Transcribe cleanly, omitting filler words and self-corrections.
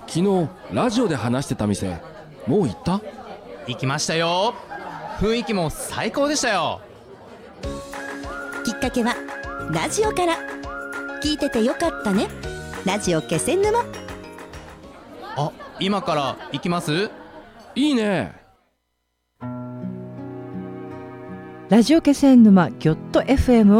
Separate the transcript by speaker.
Speaker 1: 昨日ラジオで話してた店、もう行った？
Speaker 2: 行きましたよ。雰囲気も最高でしたよ。
Speaker 3: きっかけはラジオから。聞いててよかったね、ラジオ気仙沼。
Speaker 2: あ、今から行きます？
Speaker 1: いいね。
Speaker 4: ラジオ気仙沼ギョッと FM を